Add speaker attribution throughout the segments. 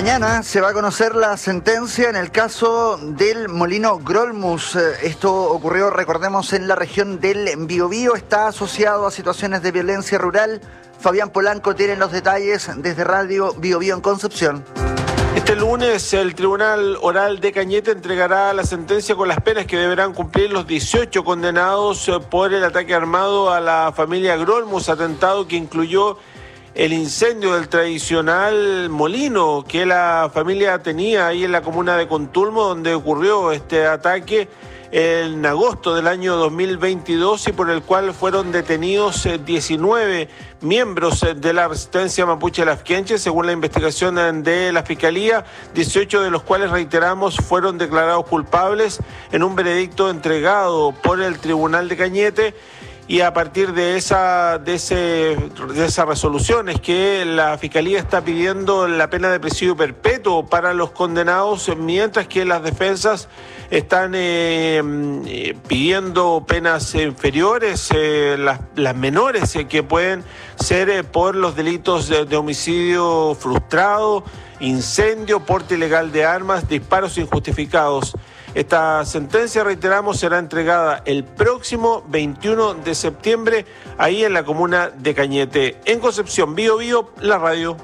Speaker 1: Mañana se va a conocer la sentencia en el caso del Molino Grolmus. Esto ocurrió, recordemos, en la región del Biobío. Está asociado a situaciones de violencia rural. Fabián Polanco tiene los detalles desde Radio Biobío en Concepción.
Speaker 2: Este lunes el Tribunal Oral de Cañete entregará la sentencia con las penas que deberán cumplir los 18 condenados por el ataque armado a la familia Grolmus, atentado que incluyó el incendio del tradicional molino que la familia tenía ahí en la comuna de Contulmo, donde ocurrió este ataque en agosto del año 2022 y por el cual fueron detenidos 19 miembros de la resistencia mapuche lafkenche, según la investigación de la Fiscalía, 18 de los cuales, reiteramos, fueron declarados culpables en un veredicto entregado por el Tribunal de Cañete. Y a partir de esa resolución es que la Fiscalía está pidiendo la pena de presidio perpetuo para los condenados, mientras que las defensas están pidiendo penas inferiores, las menores, que pueden ser por los delitos de homicidio frustrado, incendio, porte ilegal de armas, disparos injustificados. Esta sentencia, reiteramos, será entregada el próximo 21 de septiembre, ahí en la comuna de Cañete. En Concepción, Biobío, la radio.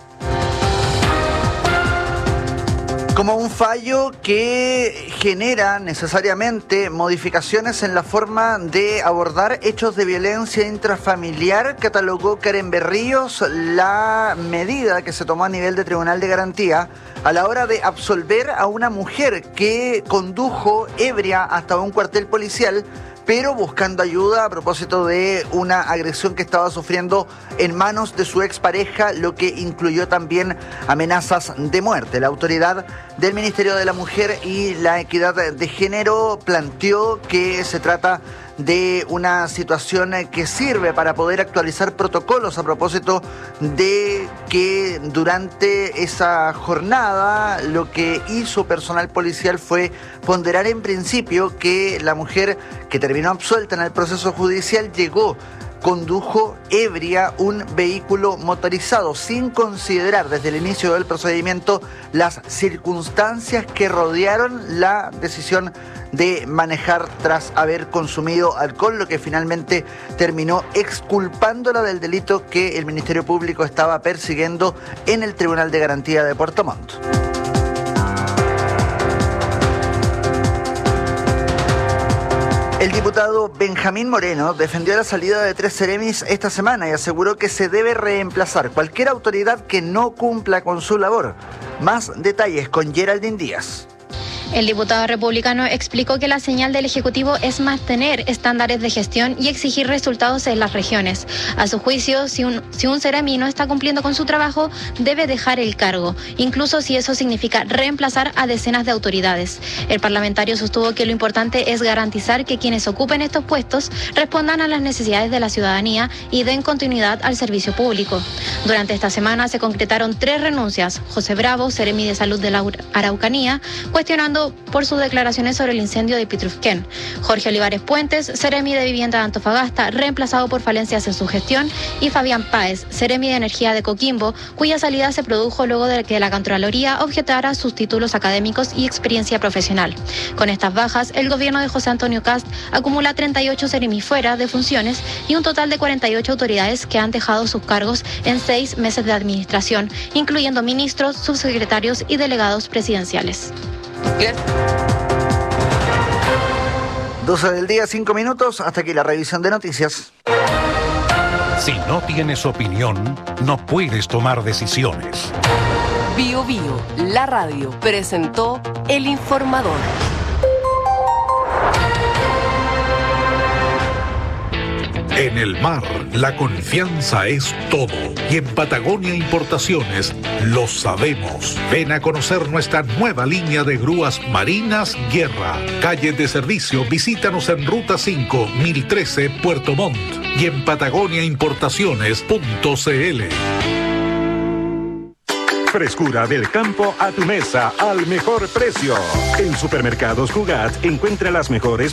Speaker 1: Como un fallo que genera necesariamente modificaciones en la forma de abordar hechos de violencia intrafamiliar, catalogó Karen Berríos la medida que se tomó a nivel de Tribunal de Garantía a la hora de absolver a una mujer que condujo ebria hasta un cuartel policial, pero buscando ayuda a propósito de una agresión que estaba sufriendo en manos de su expareja, lo que incluyó también amenazas de muerte. La autoridad del Ministerio de la Mujer y la Equidad de Género planteó que se trata de una situación que sirve para poder actualizar protocolos a propósito de que durante esa jornada lo que hizo personal policial fue ponderar en principio que la mujer que terminó absuelta en el proceso judicial condujo ebria un vehículo motorizado sin considerar desde el inicio del procedimiento las circunstancias que rodearon la decisión de manejar tras haber consumido alcohol, lo que finalmente terminó exculpándola del delito que el Ministerio Público estaba persiguiendo en el Tribunal de Garantía de Puerto Montt. El diputado Benjamín Moreno defendió la salida de 3 seremis esta semana y aseguró que se debe reemplazar cualquier autoridad que no cumpla con su labor. Más detalles con Geraldine Díaz.
Speaker 3: El diputado republicano explicó que la señal del Ejecutivo es mantener estándares de gestión y exigir resultados en las regiones. A su juicio, si un seremi no está cumpliendo con su trabajo, debe dejar el cargo, incluso si eso significa reemplazar a decenas de autoridades. El parlamentario sostuvo que lo importante es garantizar que quienes ocupen estos puestos respondan a las necesidades de la ciudadanía y den continuidad al servicio público. Durante esta semana se concretaron 3 renuncias. José Bravo, seremi de Salud de la Araucanía, cuestionando por sus declaraciones sobre el incendio de Pitrufquén. Jorge Olivares Puentes, seremi de Vivienda de Antofagasta, reemplazado por falencias en su gestión, y Fabián Páez, seremi de Energía de Coquimbo, cuya salida se produjo luego de que la Contraloría objetara sus títulos académicos y experiencia profesional. Con estas bajas, el gobierno de José Antonio Kast acumula 38 seremis fuera de funciones y un total de 48 autoridades que han dejado sus cargos en 6 meses de administración, incluyendo ministros, subsecretarios y delegados presidenciales.
Speaker 1: 12 del día, 5 minutos. Hasta aquí la revisión de noticias.
Speaker 4: Si no tienes opinión, no puedes tomar decisiones.
Speaker 5: Biobío, la radio, presentó El Informador.
Speaker 4: En el mar, la confianza es todo. Y en Patagonia Importaciones lo sabemos. Ven a conocer nuestra nueva línea de grúas marinas Guerra. Calle de servicio, visítanos en Ruta 5, 1013, Puerto Montt. Y en patagoniaimportaciones.cl.
Speaker 6: Frescura del campo a tu mesa al mejor precio. En Supermercados Cugat encuentra las mejores